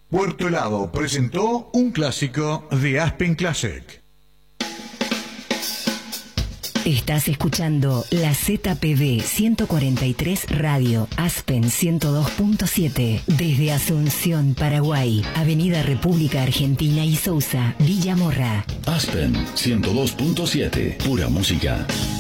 Puerto Helado presentó un clásico de Aspen Classic. Estás escuchando la ZPD 143 Radio Aspen 102.7 desde Asunción, Paraguay, Avenida República Argentina y Sousa, Villa Morra. Aspen 102.7, pura música.